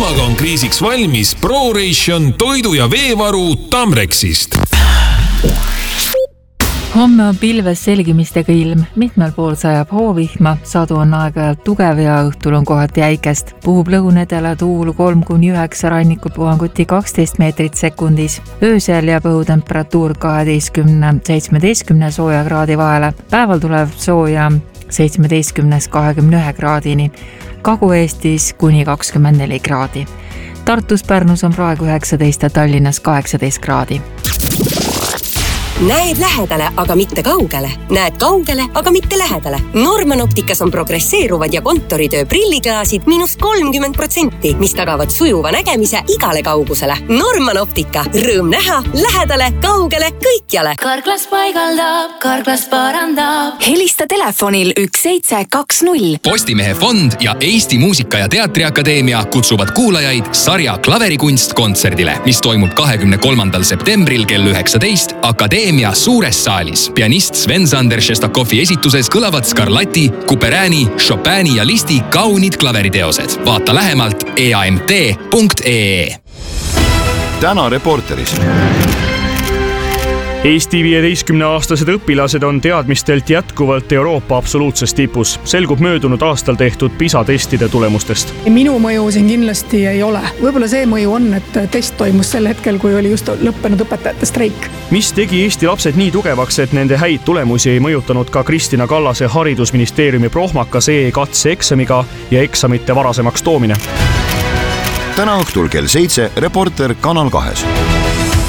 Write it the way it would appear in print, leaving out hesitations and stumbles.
Summaga on kriisiks valmis ProRation toidu- ja veevaru Tamrexist. Homme on pilves selgimistega ilm, mitmel pool sajab hoovihma, sadu on aeg-ajalt tugev ja õhtul on kohati äikest. Puhub lõunedele tuul 3-9, rannikul puhanguti 12 meetrit sekundis. Öösel jääb õhutemperatuur 12-17 sooja kraadi vahele. Päeval tuleb sooja 17-21 kraadini. Kagu-Eestis kuni 24 kraadi. Tartus, Pärnus on praegu 19 ja Tallinnas 18 kraadi. Näed lähedale, aga mitte kaugele. Näed kaugele, aga mitte lähedale. Norman Opticas on progresseeruvad ja kontoritöö prilliklaasid -30%, mis tagavad sujuva nägemise igale kaugusele. Norman Optica. Rõõm näha, lähedale, kaugele, kõikjale. Karklas paigaldab, Karklas parandab. Helista telefonil 1720. Postimehe fond ja Eesti Muusika- ja Teatriakadeemia kutsuvad kuulajaid sarja Klaverikunst kontserdile, mis toimub 23. septembril kell 19 Akadeemia suures saalis. Pianist Sven-Sander Šestakovi esituses kõlavad Scarlatti, Couperini, Chopini ja Listi kaunid klaveriteosed. Vaata lähemalt eamt.ee. Täna Reporteris. Eesti 15-aastased õpilased on teadmistelt jätkuvalt Euroopa absoluutses tipus. Selgub möödunud aastal tehtud PISA-testide tulemustest. Minu mõju siin kindlasti ei ole. Võib-olla see mõju on, et test toimus sel hetkel, kui oli just lõppenud õpetajate streik. Mis tegi Eesti lapsed nii tugevaks, et nende häid tulemusi ei mõjutanud ka Kristina Kallase haridusministeeriumi prohmakas e-katse-eksamiga ja eksamite varasemaks toomine? Täna õhtul kell 7 Reporter Kanal 2.